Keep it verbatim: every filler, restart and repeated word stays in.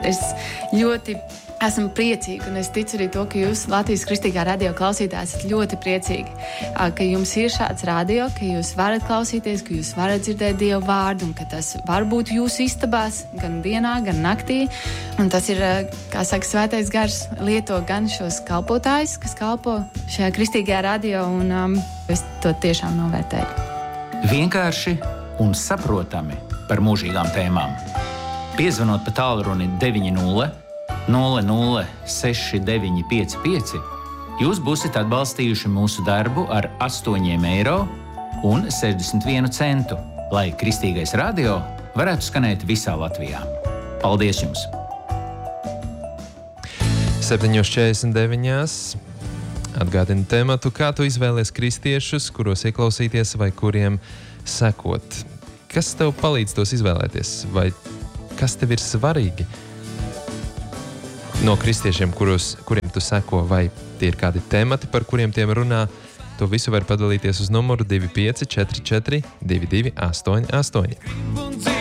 Es ļoti esmu priecīga, un es ticu arī to, ka jūs Latvijas Kristīgā radio klausītāji esat ļoti priecīgi, ka jums ir šāds radio, ka jūs varat klausīties, ka jūs varat dzirdēt Dievu vārdu, un ka tas var būt jūsu istabās gan dienā, gan naktī. Un tas ir, kā saka, Svētais Gars lieto gan šos kalpotājus, kas kalpo šajā Kristīgajā radio, un um, es to tiešām novērtēju. Vienkārši un saprotami par mūžīgām tēmām. Piezvanot pa tālruni deviņi nulle nulle nulle seši deviņi pieci pieci, jūs būsiet atbalstījuši mūsu darbu ar astoņiem eiro un sešdesmit vienu centu, lai Kristīgais radio varētu skanēt visā Latvijā. Paldies jums! septiņi četrdesmit deviņi Atgādini tematu, kā tu izvēlies kristiešus, kuros ieklausīties vai kuriem sekot. Kas tev palīdz tos izvēlēties? Vai kas tev ir svarīgi no kristiešiem, kuros, kuriem tu seko? Vai tie ir kādi temati, par kuriem tiem runā? To visu var padalīties uz numuru divi pieci četri četri divi divi astoņi astoņi.